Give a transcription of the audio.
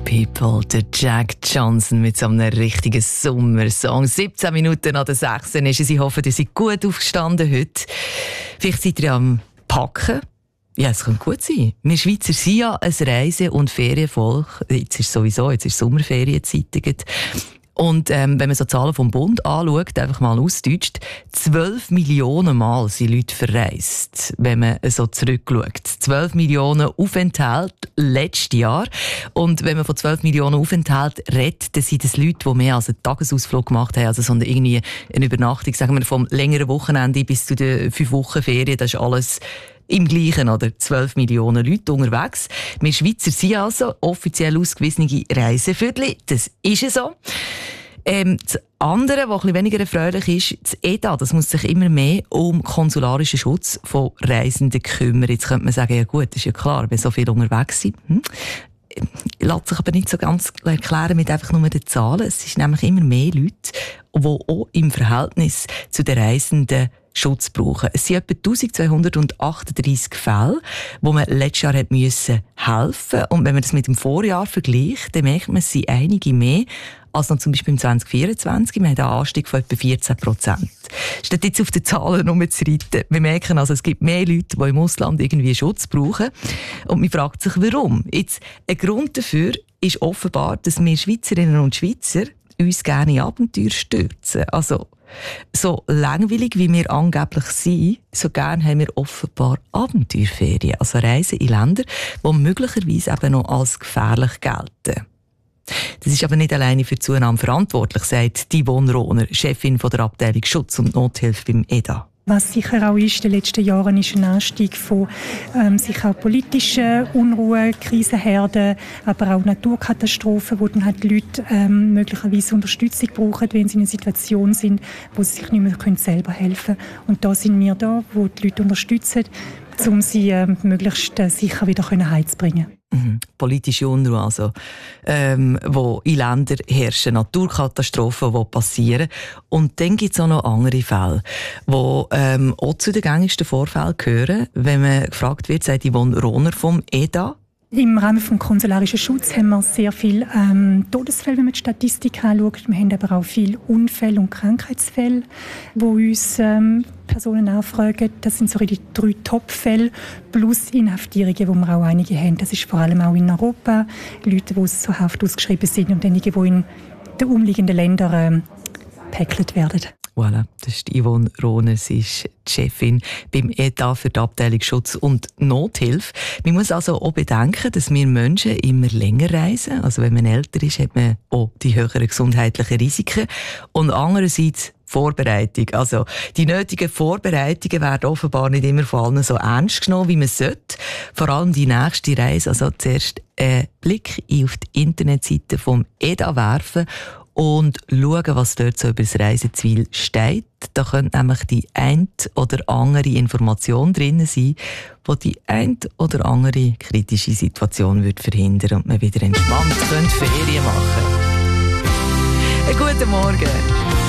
People, der Jack Johnson mit so einem richtigen Sommersong. 17 Minuten nach der 6 ist es. Ich hoffe, ihr seid gut aufgestanden heute. Vielleicht seid ihr am Packen. Ja, es könnte gut sein. Wir Schweizer sind ja ein Reise- und Ferienvolk. Jetzt ist Sommerferienzeit. Und wenn man so Zahlen vom Bund anschaut, einfach mal ausdeutscht, 12 Millionen Mal sind Leute verreist, wenn man so zurückschaut. 12 Millionen Aufenthalte letztes Jahr. Und wenn man von 12 Millionen Aufenthalten redet, dann sind das Leute, die mehr als einen Tagesausflug gemacht haben, also sondern irgendwie eine Übernachtung, sagen wir vom längeren Wochenende bis zu den 5 Wochen Ferien, das ist alles im Gleichen, oder? 12 Millionen Leute unterwegs. Wir Schweizer sind also offiziell ausgewiesene Reiseviertel. Das ist es so. Das andere, was ein bisschen weniger erfreulich ist, das EDA, das muss sich immer mehr um konsularischen Schutz von Reisenden kümmern. Jetzt könnte man sagen, ja gut, das ist ja klar, wenn so viele unterwegs sind. Lässt sich aber nicht so ganz erklären mit einfach nur den Zahlen. Es sind nämlich immer mehr Leute, die auch im Verhältnis zu den Reisenden Schutz brauchen. Es sind etwa 1238 Fälle, wo man letztes Jahr helfen musste. Und wenn man das mit dem Vorjahr vergleicht, dann merkt man, es sind einige mehr als noch zum Beispiel im 2024. Wir haben einen Anstieg von etwa 14%. Statt jetzt auf den Zahlen rumzureiten, wir merken also, es gibt mehr Leute, die im Ausland irgendwie Schutz brauchen. Und man fragt sich, warum. Jetzt, ein Grund dafür ist offenbar, dass wir Schweizerinnen und Schweizer uns gerne in Abenteuer stürzen. Also, so langweilig wie wir angeblich sind, so gern haben wir offenbar Abenteuerferien, also Reisen in Länder, die möglicherweise eben noch als gefährlich gelten. Das ist aber nicht alleine für die Zunahme verantwortlich, sagt Yvonne Rohner, Chefin von der Abteilung Schutz und Nothilfe beim EDA. Was sicher auch ist, in den letzten Jahren ist ein Anstieg von sicher auch politischen Unruhen, Krisenherden, aber auch Naturkatastrophen, wo dann halt die Leute möglicherweise Unterstützung brauchen, wenn sie in einer Situation sind, wo sie sich nicht mehr selber helfen können. Und da sind wir da, wo die Leute unterstützen, um sie möglichst sicher wieder heimzubringen. Politische Unruhe, also, wo in Ländern herrschen, Naturkatastrophen, die passieren. Und dann gibt es auch noch andere Fälle, die auch zu den gängigsten Vorfällen gehören. Wenn man gefragt wird, sagt Yvonne Rohner vom EDA. Im Rahmen des konsularischen Schutzes haben wir sehr viele Todesfälle, wenn man die Statistik anschaut. Wir haben aber auch viele Unfälle und Krankheitsfälle, wo uns Personen anfragen. Das sind so die 3 Top-Fälle plus Inhaftierungen, wo wir auch einige haben. Das ist vor allem auch in Europa. Leute, die aus Haft ausgeschrieben sind und einige, die in den umliegenden Ländern gepäckelt werden. Voilà, das ist Yvonne Rohner, sie ist die Chefin beim EDA für die Abteilung Schutz und Nothilfe. Man muss also auch bedenken, dass wir Menschen immer länger reisen. Also wenn man älter ist, hat man auch die höheren gesundheitlichen Risiken. Und andererseits Vorbereitung. Also die nötigen Vorbereitungen werden offenbar nicht immer von allen so ernst genommen, wie man sollte. Vor allem die nächste Reise. Also zuerst einen Blick auf die Internetseite vom EDA werfen und schauen, was dort so über das Reiseziel steht. Da könnte nämlich die ein oder andere Information drin sein, die die ein oder andere kritische Situation verhindern und man wieder entspannt Ferien machen könnte. Guten Morgen.